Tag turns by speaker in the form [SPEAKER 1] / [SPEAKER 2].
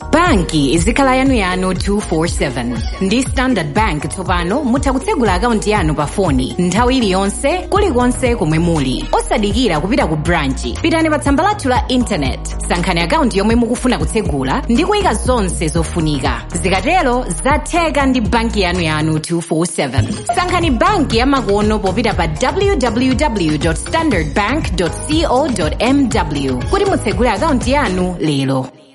[SPEAKER 1] banki izikhala yanu 247 ndi Standard Bank. Tsopano mutha kutsegula akaunti yanu pa foni nthawi iliyonse kulikonse komwe muli osadikira kupita ku branchi. Pitani pa tsamba lathu la internet, sankhani akaunti yomwe mukufuna kutsegula ndi kuyika zonse zofunika. Zikatero zatheka ndi banki yanu 247. Sankhani banki yamakono popita pa www.standardbank.co.mw kuti mutsegule akaunti yanu lero.